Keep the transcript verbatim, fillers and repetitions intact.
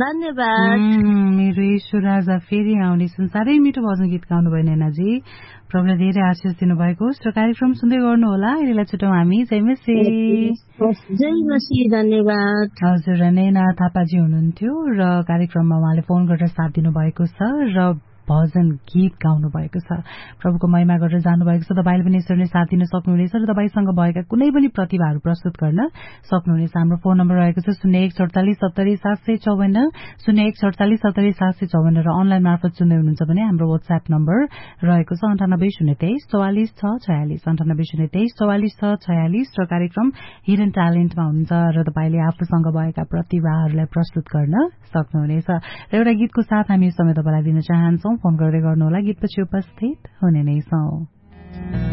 धन्यवाद। मेरो ईश्वर राजा फेरि आउनेछन्। साह्रै मिठो भजन गीत गाउनु भयो नैनाजी, प्रभुले धेरै आशिष दिनुभएको होस् र कार्यक्रम सुन्दै गर्नुहोला। अहिलेलाई छुट्यौँ हामी। जय मसी। जय मसी, धन्यवाद। हजुर, नैना थापाजी हुनुहुन्थ्यो र कार्यक्रममा उहाँले फोन गरेर साथ दिनुभएको छ र भजन गीत गाउनु भएको छ। प्रभुको महिमा गरेर जानुभएको छ। तपाईले पनि यसरी नै साथ दिन सक्नुहुनेछ र तपाईसँग भएका कुनै पनि प्रतिभाहरू प्रस्तुत गर्न सक्नुहुनेछ। हाम्रो फोन नम्बर रहेको छ शून्य एक सडचालिस सत्तरी सात सय चौवन्न शून्य एक सडचालिस सत्तरी सात सय चौवन्न र अनलाइन मार्फत सुन्दै हुनुहुन्छ भने हाम्रो वाट्सएप नम्बर रहेको छ अन्ठानब्बे शून्य तेइस चौवालिस छ छयालिस अन्ठानब्बे शून्य तेइस चौवालिस छ छयालिस र कार्यक्रम हिडन ट्यालेन्टमा हुनुहुन्छ र तपाईले आफूसँग भएका प्रतिभाहरूलाई प्रस्तुत गर्न सक्नुहुनेछ। र एउटा गीतको साथ हामी यो समय तपाईलाई दिन चाहन्छौँ। फोन गर्दै गर्नुहोला। गीतपछि उपस्थित हुने नै छौं।